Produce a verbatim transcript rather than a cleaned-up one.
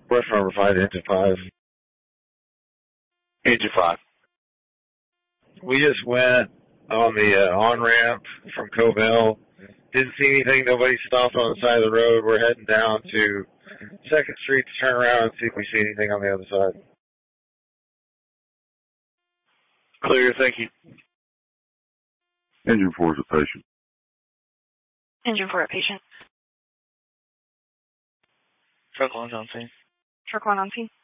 Brush number five, engine five. Engine five. We just went on the uh, on-ramp from Cobell. Didn't see anything. Nobody stopped on the side of the road. We're heading down to second Street to turn around and see if we see anything on the other side. Clear, thank you. Engine four is a patient. Engine four, a patient. Truck one's on scene. Truck one on scene.